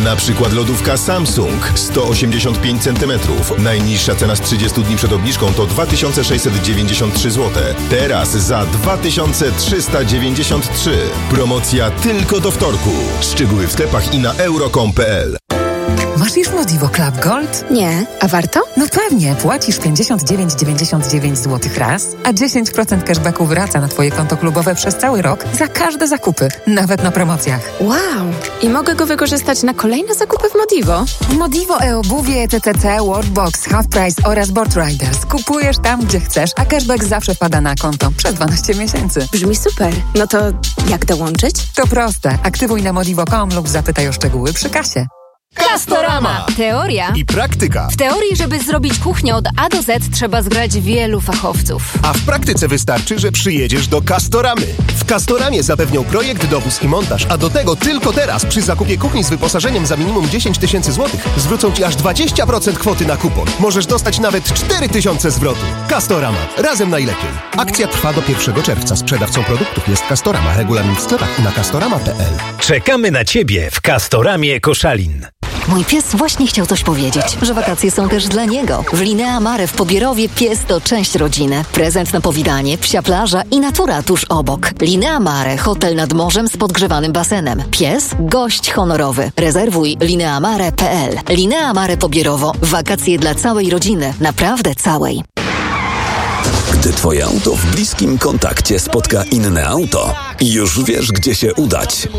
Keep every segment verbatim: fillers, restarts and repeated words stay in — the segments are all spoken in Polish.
Na przykład lodówka Samsung sto osiemdziesiąt pięć centymetrów. Najniższa cena z trzydziestu dni przed obniżką to dwa tysiące sześćset dziewięćdziesiąt trzy złote. Teraz za dwa tysiące trzysta dziewięćdziesiąt trzy. Promocja tylko do wtorku. Szczegóły w sklepach i na euro kropka com kropka p l. Masz już Modivo Club Gold? Nie. A warto? No pewnie. Płacisz pięćdziesiąt dziewięć dziewięćdziesiąt dziewięć złotych raz, a dziesięć procent cashbacku wraca na Twoje konto klubowe przez cały rok za każde zakupy, nawet na promocjach. Wow! I mogę go wykorzystać na kolejne zakupy w Modivo? W Modivo e-obuwie, T T C, Worldbox, Half Price oraz Board Riders. Kupujesz tam, gdzie chcesz, a cashback zawsze wpada na konto przez dwanaście miesięcy. Brzmi super. No to jak dołączyć? To proste. Aktywuj na modivo kropka com lub zapytaj o szczegóły przy kasie. Castorama. Teoria i praktyka. W teorii, żeby zrobić kuchnię od A do Z, trzeba zgrać wielu fachowców. A w praktyce wystarczy, że przyjedziesz do Castoramy. W Castoramie zapewnią projekt, dowóz i montaż, a do tego tylko teraz przy zakupie kuchni z wyposażeniem za minimum dziesięć tysięcy złotych zwrócą Ci aż dwadzieścia procent kwoty na kupon. Możesz dostać nawet cztery tysiące zwrotu. Castorama. Razem najlepiej. Akcja trwa do pierwszego czerwca. Sprzedawcą produktów jest Castorama. Regulamin w sklepach i na castorama kropka p l. Czekamy na Ciebie w Castoramie Koszalin. Mój pies właśnie chciał coś powiedzieć, że wakacje są też dla niego. W Linea Mare w Pobierowie pies to część rodziny. Prezent na powitanie, psia plaża i natura tuż obok. Linea Mare, hotel nad morzem z podgrzewanym basenem. Pies, gość honorowy. Rezerwuj lineamare kropka p l. Linea Mare Pobierowo. Wakacje dla całej rodziny. Naprawdę całej. Gdy Twoje auto w bliskim kontakcie spotka inne auto, już wiesz, gdzie się udać.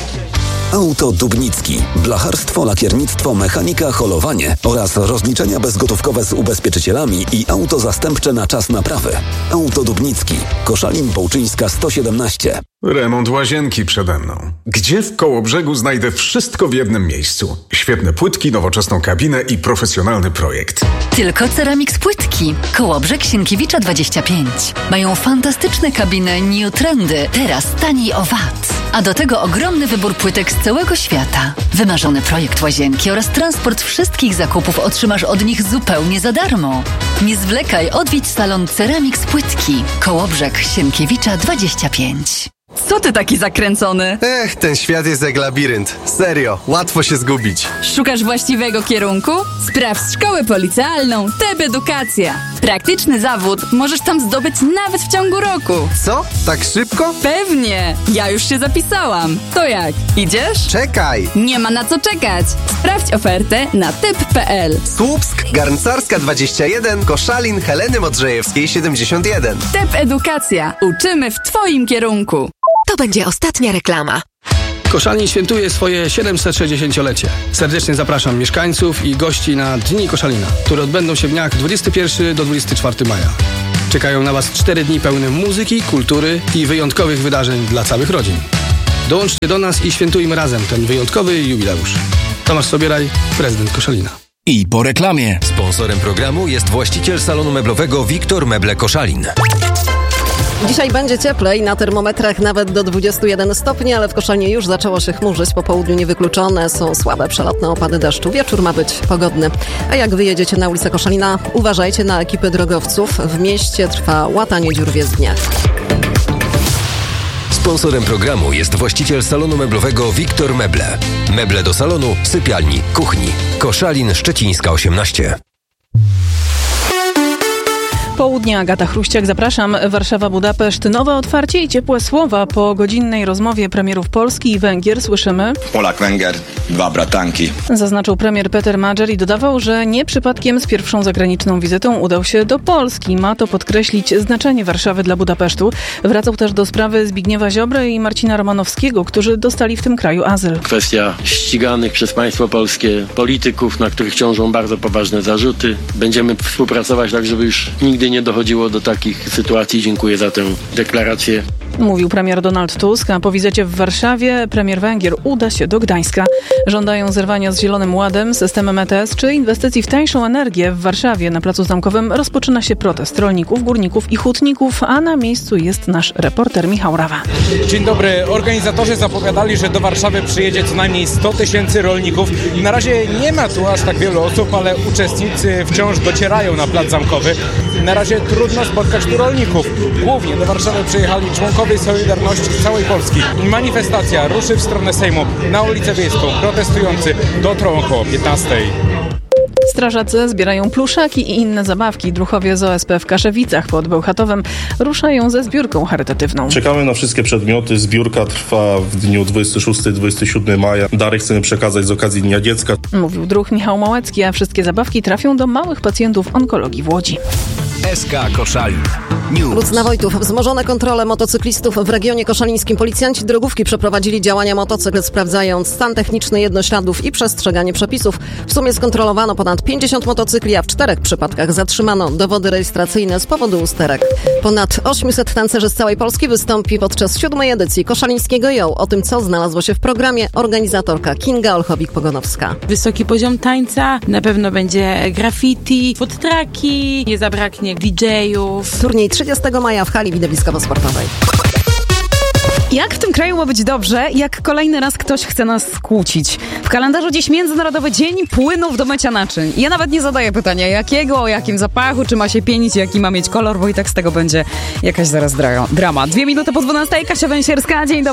Auto Dubnicki. Blacharstwo, lakiernictwo, mechanika, holowanie oraz rozliczenia bezgotówkowe z ubezpieczycielami i auto zastępcze na czas naprawy. Auto Dubnicki. Koszalin Połczyńska sto siedemnaście. Remont łazienki przede mną. Gdzie w Kołobrzegu znajdę wszystko w jednym miejscu? Świetne płytki, nowoczesną kabinę i profesjonalny projekt. Tylko Ceramics Płytki. Kołobrzeg Sienkiewicza dwadzieścia pięć. Mają fantastyczne kabiny New Trendy. Teraz taniej o wat. A do tego ogromny wybór płytek z całego świata. Wymarzony projekt łazienki oraz transport wszystkich zakupów otrzymasz od nich zupełnie za darmo. Nie zwlekaj, odwiedź salon Ceramics Płytki. Kołobrzeg Sienkiewicza dwadzieścia pięć. Co ty taki zakręcony? Ech, ten świat jest jak labirynt. Serio, łatwo się zgubić. Szukasz właściwego kierunku? Sprawdź szkołę policealną T E P Edukacja. Praktyczny zawód możesz tam zdobyć nawet w ciągu roku. Co? Tak szybko? Pewnie! Ja już się zapisałam. To jak? Idziesz? Czekaj! Nie ma na co czekać. Sprawdź ofertę na t e p kropka p l. Słupsk, Garncarska dwadzieścia jeden, Koszalin, Heleny Modrzejewskiej siedemdziesiąt jeden. T E P Edukacja. Uczymy w Twoim kierunku. To będzie ostatnia reklama. Koszalin świętuje swoje siedemset sześćdziesięciolecie. Serdecznie zapraszam mieszkańców i gości na Dni Koszalina, które odbędą się w dniach dwudziestego pierwszego do dwudziestego czwartego maja. Czekają na Was cztery dni pełne muzyki, kultury i wyjątkowych wydarzeń dla całych rodzin. Dołączcie do nas i świętujmy razem ten wyjątkowy jubileusz. Tomasz Sobieraj, prezydent Koszalina. I po reklamie. Sponsorem programu jest właściciel salonu meblowego Wiktor Meble Koszalin. Dzisiaj będzie cieplej, na termometrach nawet do dwudziestu jeden stopni, ale w Koszalinie już zaczęło się chmurzyć. Po południu niewykluczone są słabe, przelotne opady deszczu. Wieczór ma być pogodny. A jak wyjedziecie na ulicę Koszalina, uważajcie na ekipy drogowców. W mieście trwa łatanie dziur w jezdniach. Sponsorem programu jest właściciel salonu meblowego Wiktor Meble. Meble do salonu, sypialni, kuchni. Koszalin, Szczecińska osiemnaście. Południe, Agata Chruściak, zapraszam. Warszawa, Budapeszt. Nowe otwarcie i ciepłe słowa po godzinnej rozmowie premierów Polski i Węgier. Słyszymy? Polak, Węgier, dwa bratanki. Zaznaczył premier Peter Madger i dodawał, że nie przypadkiem z pierwszą zagraniczną wizytą udał się do Polski. Ma to podkreślić znaczenie Warszawy dla Budapesztu. Wracał też do sprawy Zbigniewa Ziobry i Marcina Romanowskiego, którzy dostali w tym kraju azyl. Kwestia ściganych przez państwo polskie polityków, na których ciążą bardzo poważne zarzuty. Będziemy współpracować tak, żeby już nigdy nie dochodziło do takich sytuacji. Dziękuję za tę deklarację. Mówił premier Donald Tusk, a po wizycie w Warszawie premier Węgier uda się do Gdańska. Żądają zerwania z Zielonym Ładem, systemem E T S czy inwestycji w tańszą energię. W Warszawie na Placu Zamkowym rozpoczyna się protest rolników, górników i hutników, a na miejscu jest nasz reporter Michał Rawa. Dzień dobry. Organizatorzy zapowiadali, że do Warszawy przyjedzie co najmniej sto tysięcy rolników. Na razie nie ma tu aż tak wielu osób, ale uczestnicy wciąż docierają na Plac Zamkowy. Na Na razie trudno spotkać tu rolników. Głównie do Warszawy przyjechali członkowie Solidarności z całej Polski. Manifestacja ruszy w stronę Sejmu na ulicę Wiejską. Protestujący dotrą około piętnastej. Strażacy zbierają pluszaki i inne zabawki. Druhowie z O S P w Kaszewicach pod Bełchatowem ruszają ze zbiórką charytatywną. Czekamy na wszystkie przedmioty. Zbiórka trwa w dniu dwudziestego szóstego do dwudziestego siódmego maja. Dary chcemy przekazać z okazji Dnia Dziecka. Mówił druh Michał Małecki, a wszystkie zabawki trafią do małych pacjentów onkologii w Łodzi. S K Koszalin. News. Lucna Wojtów. Wzmożone kontrole motocyklistów w regionie koszalińskim. Policjanci drogówki przeprowadzili działania motocykl, sprawdzając stan techniczny jednośladów i przestrzeganie przepisów. W sumie skontrolowano ponad pięćdziesiąt motocykli, a w czterech przypadkach zatrzymano dowody rejestracyjne z powodu usterek. Ponad osiemset tancerzy z całej Polski wystąpi podczas siódmej edycji koszalińskiego Yo. O tym, co znalazło się w programie, organizatorka Kinga Olchowik-Pogonowska. Wysoki poziom tańca, na pewno będzie graffiti, food trucki, nie zabraknie D J-ów. Turniej trzydziestego maja w hali widowiskowo-sportowej. Jak w tym kraju ma być dobrze, jak kolejny raz ktoś chce nas skłócić? W kalendarzu dziś Międzynarodowy Dzień Płynów do mycia naczyń. Ja nawet nie zadaję pytania jakiego, o jakim zapachu, czy ma się pienić, jaki ma mieć kolor, bo i tak z tego będzie jakaś zaraz dra- drama. Dwie minuty po dwunastej, Kasia Węsierska, dzień dobry.